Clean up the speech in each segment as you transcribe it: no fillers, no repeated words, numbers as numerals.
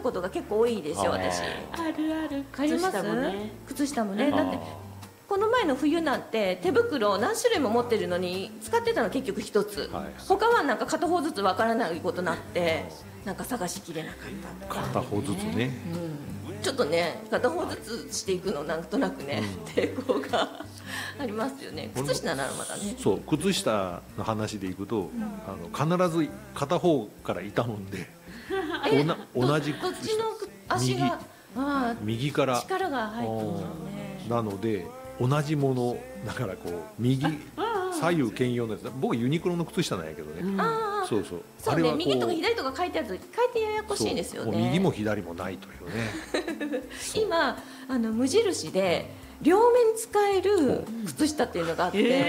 ことが結構多いですよ、私。 あるある。 あります？靴下もね。だってこの前の冬なんて手袋何種類も持ってるのに使ってたの結局一つ、他はなんか片方ずつわからないことになってなんか探しきれなかった。 片方ずつね、 ちょっとね片方ずつしていくのなんとなくね、抵抗がありますよね。靴下ならまだね。 そう、靴下の話でいくと、必ず片方から痛むんで同じどっちの足が右から力が入ってるのね。 なので同じものだからこう右左右兼用のやつ、僕ユニクロの靴下なんやけどね、そうそう、 そうね、右とか左とか書いてあると書いてややこしいんですよね。 右も左もないというね今無印で両面使える靴下っていうのがあって、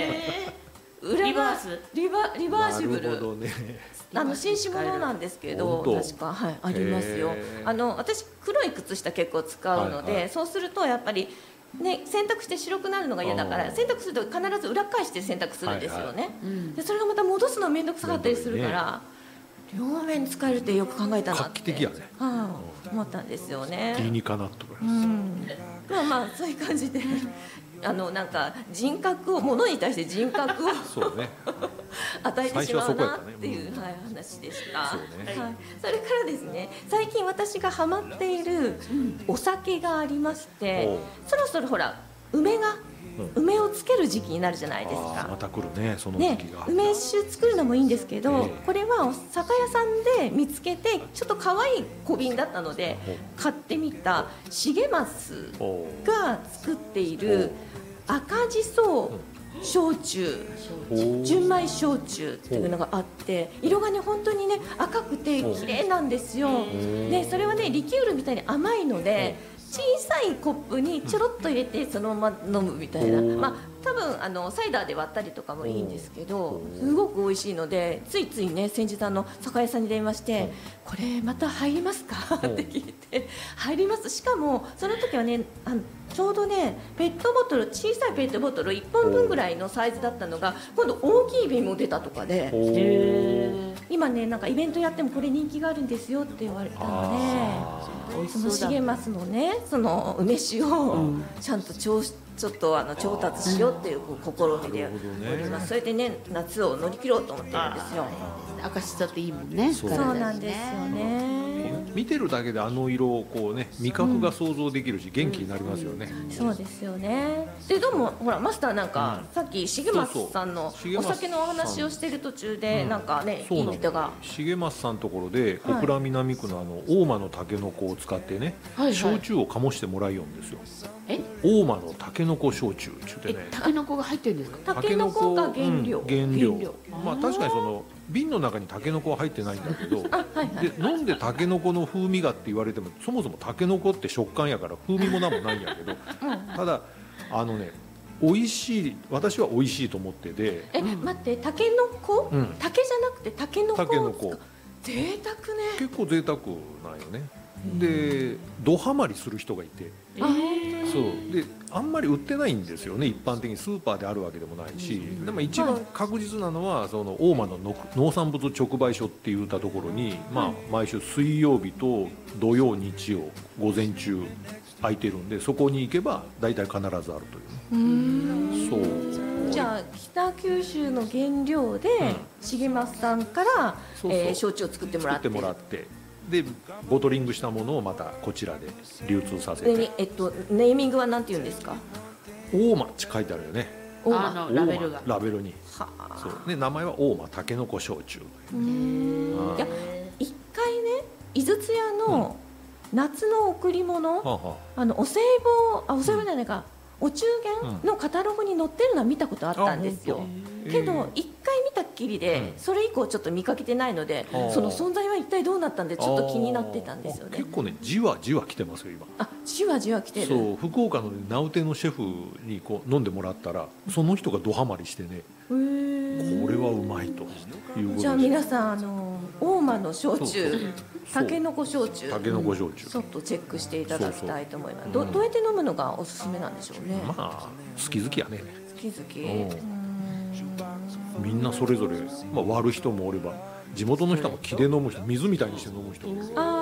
リバースリバーシブル、 なるほどね、 紳士物なんですけど、確か、はい、ありますよ。私黒い靴下結構使うので、そうするとやっぱりね、洗濯して白くなるのが嫌だから洗濯すると必ず裏返して洗濯するんですよね。でそれがまた戻すの面倒くさかったりするから、両面使えるってよく考えたなって、 画期的やね、 思ったんですよね。 理にかなっとか、 まあそういう感じでなんか人格を物に対して人格をそうね与えてしまうなっていう話でした。それからですね、最近私がハマっているお酒がありまして、そろそろほら梅をつける時期になるじゃないですか。 また来るね、その時期が。 梅酒作るのもいいんですけど、これは酒屋さんで見つけてちょっと可愛い小瓶だったので買ってみた重松が作っている赤じそ焼酎、純米焼酎っていうのがあって、色がね本当にね赤くて綺麗なんですよ。でそれはねリキュールみたいに甘いので、小さいコップにちょろっと入れてそのまま飲むみたいな、多分サイダーで割ったりとかもいいんですけど、すごく美味しいので、ついついね先日酒屋さんに電話して「これまた入りますか?」って聞いて「入ります」。しかもその時はねちょうどねペットボトル、小さいペットボトル1本分ぐらいのサイズだったのが今度大きい瓶も出たとかで、今ねなんかイベントやってもこれ人気があるんですよって言われたので、その重松のねその梅酒をちゃんとちょっと調達しようっていう試みでおります。それでね夏を乗り切ろうと思ってるんですよ。 赤しそっていいもんね。 そうなんですよね。 見てるだけで色をこうね味覚が想像できるし、元気になりますよね。 そうですよね。でどうもほらマスターなんか、さっき重松さんのお酒のお話をしている途中で、なんかねいいネタが。 重松さんのところで小倉南区の大間のタケノコを使ってね、焼酎を醸してもらいよんですよ。大間のタケノコ焼酎ってね。 タケノコが入ってるんですか？ タケノコが原料。 確かにその瓶の中にタケノコは入ってないんだけど、で飲んでタケノコの風味がって言われても、そもそもタケノコって食感やから風味もなんもないんやけど、ただ美味しい、私は美味しいと思ってて。 待って、タケノコ、竹じゃなくてタケノコ、贅沢ね。 結構贅沢なんよね。でドハマりする人がいて、そうであんまり売ってないんですよね。一般的にスーパーであるわけでもないし、でも一番確実なのはその大間の農産物直売所っていったところに、毎週水曜日と土曜日曜午前中空いてるんで、そこに行けば大体必ずあるという。そうじゃあ北九州の原料で重松さんから焼酎を作ってもらってでボトリングしたものをまたこちらで流通させて、 ネーミングは何て言うんですか？ 大間って書いてあるよね。 ラベルがラベルに。そうね、名前は大間タケノコ焼酎。 いや一回ね井筒屋の夏の贈り物、お歳暮じゃないか、お中元のカタログに載ってるのは見たことあったんですよ。けど一回見たっきりで、それ以降ちょっと見かけてないので、その存在は一体どうなったんでちょっと気になってたんですよね。 結構ねじわじわ来てますよ今。 じわじわ来てる。 そう、福岡の名うてのシェフにこう飲んでもらったら、その人がドハマりしてね、これはうまいということで。 じゃあ皆さん大間の焼酎、タケノコ焼酎、ちょっとチェックしていただきたいと思います。どうやって飲むのがおすすめなんでしょうね。 好き好きやね。 好き好き。 みんなそれぞれ、割る人もおれば、地元の人も木で飲む人、水みたいにして飲む人もいる。